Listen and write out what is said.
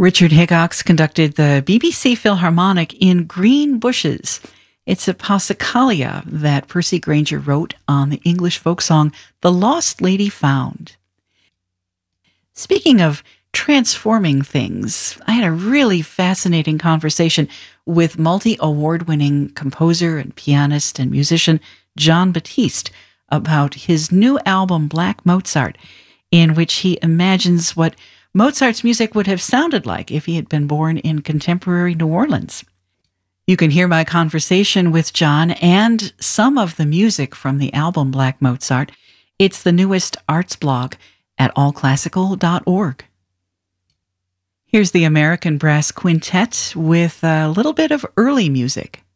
Richard Hickox conducted the BBC Philharmonic in Green Bushes. It's a Passacaglia that Percy Grainger wrote on the English folk song The Lost Lady Found. Speaking of transforming things, I had a really fascinating conversation with multi-award-winning composer and pianist and musician Jon Batiste about his new album Black Mozart, in which he imagines what Mozart's music would have sounded like if he had been born in contemporary New Orleans. You can hear my conversation with Jon and some of the music from the album Black Mozart. It's the newest arts blog at allclassical.org. Here's the American Brass Quintet with a little bit of early music.